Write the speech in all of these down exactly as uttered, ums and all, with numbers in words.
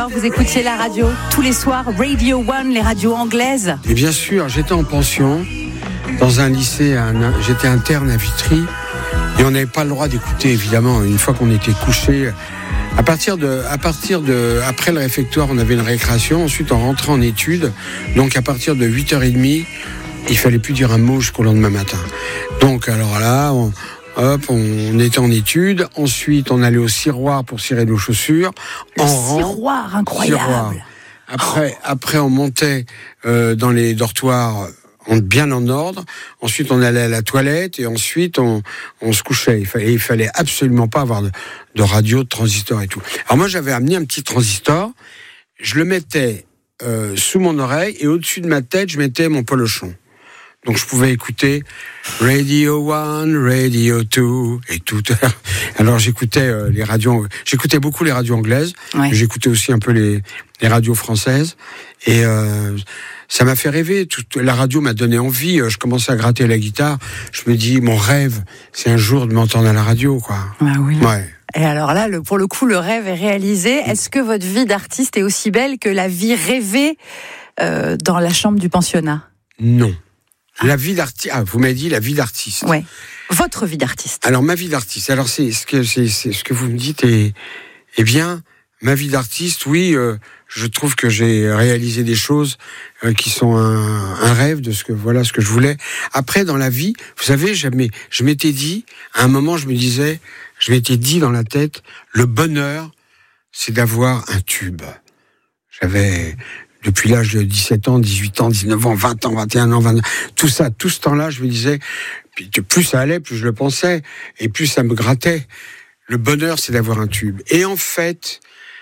alors, vous écoutiez la radio tous les soirs, Radio One, les radios anglaises? Et bien sûr, j'étais en pension dans un lycée, un, j'étais interne à Vitry et on n'avait pas le droit d'écouter, évidemment, une fois qu'on était couché. À partir de, à partir de, après le réfectoire, on avait une récréation. Ensuite, on rentrait en études. Donc, à partir de huit heures trente, il fallait plus dire un mot jusqu'au lendemain matin. Donc, alors là, on, hop, on était en études. Ensuite, on allait au ciroir pour cirer nos chaussures. Le en rang, ciroir, incroyable. Ciroir. Après, oh. après, on montait euh, dans les dortoirs. Bien en ordre. Ensuite, on allait à la toilette et ensuite, on, on se couchait. Il fallait, il fallait absolument pas avoir de, de radio, de transistor et tout. Alors moi, j'avais amené un petit transistor. Je le mettais euh, sous mon oreille et au-dessus de ma tête, je mettais mon polochon. Donc, je pouvais écouter Radio One, Radio Two et tout. Alors, j'écoutais euh, les radios. J'écoutais beaucoup les radios anglaises. Ouais. J'écoutais aussi un peu les, les radios françaises. Et euh, ça m'a fait rêver. Toute, la radio m'a donné envie. Je commençais à gratter la guitare. Je me dis, mon rêve, c'est un jour de m'entendre à la radio, quoi. Ah oui. Ouais. Et alors là, le, pour le coup, le rêve est réalisé. Est-ce que votre vie d'artiste est aussi belle que la vie rêvée euh, dans la chambre du pensionnat? Non. La vie d'artiste. Ah, vous m'avez dit la vie d'artiste. Ouais. Votre vie d'artiste. Alors ma vie d'artiste. Alors c'est ce que c'est, c'est ce que vous me dites et eh bien ma vie d'artiste. Oui, euh, je trouve que j'ai réalisé des choses euh, qui sont un, un rêve de ce que voilà ce que je voulais. Après dans la vie, vous savez, jamais je m'étais dit à un moment, je me disais, je m'étais dit dans la tête, le bonheur, c'est d'avoir un tube. J'avais Depuis l'âge de dix-sept ans, dix-huit ans, dix-neuf ans, vingt ans, vingt et un ans, vingt tout ça, tout ce temps-là, je me disais, plus ça allait, plus je le pensais, et plus ça me grattait. Le bonheur, c'est d'avoir un tube. Et en fait,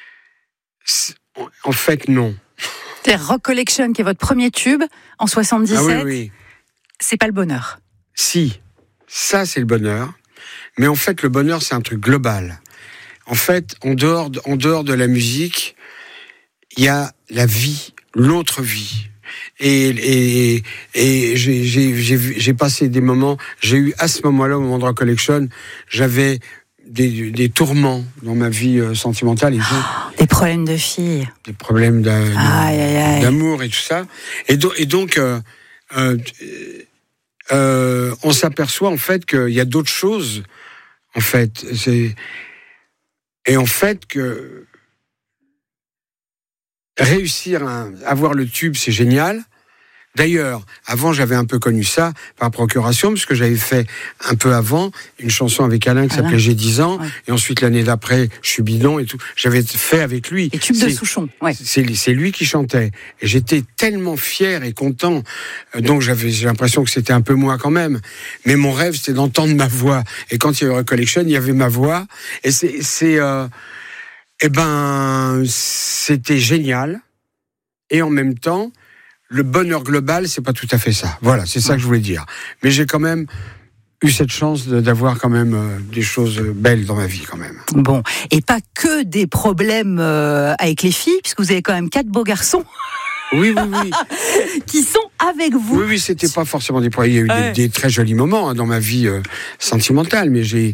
en fait, non. C'est Rock Collection, qui est votre premier tube, en soixante-dix-sept. Ah oui, oui. C'est pas le bonheur. Si, ça c'est le bonheur. Mais en fait, le bonheur, c'est un truc global. En fait, en dehors de, en dehors de la musique, il y a la vie, l'autre vie. Et, et, et j'ai, j'ai, j'ai, j'ai passé des moments, j'ai eu à ce moment-là, au moment de Rock Collection, j'avais des, des tourments dans ma vie euh, sentimentale. Et tout. Oh, des problèmes de filles. Des problèmes d'a, aïe, aïe, aïe. d'amour et tout ça. Et, do, et donc, euh, euh, euh, on s'aperçoit en fait qu'il y a d'autres choses, en fait. C'est, et en fait que réussir à avoir le tube, c'est génial. D'ailleurs, avant, j'avais un peu connu ça par procuration, parce que j'avais fait un peu avant une chanson avec Alain qui Alain. s'appelait J'ai dix ans, ouais. Et ensuite l'année d'après, Je suis bidon et tout. J'avais fait avec lui. Et tube de Souchon, ouais. C'est, c'est lui qui chantait. Et j'étais tellement fier et content. Donc j'avais j'ai l'impression que c'était un peu moi quand même. Mais mon rêve, c'était d'entendre ma voix. Et quand il y avait Rock Collection, il y avait ma voix. Et c'est... c'est euh, eh ben, c'était génial. Et en même temps, le bonheur global, c'est pas tout à fait ça. Voilà, c'est ça que je voulais dire. Mais j'ai quand même eu cette chance de, d'avoir quand même euh, des choses belles dans ma vie, quand même. Bon, et pas que des problèmes euh, avec les filles, puisque vous avez quand même quatre beaux garçons. Oui, oui, oui. Qui sont avec vous. Oui, oui, c'était pas forcément des problèmes. Il y a eu ouais. des, des très jolis moments hein, dans ma vie euh, sentimentale, mais j'ai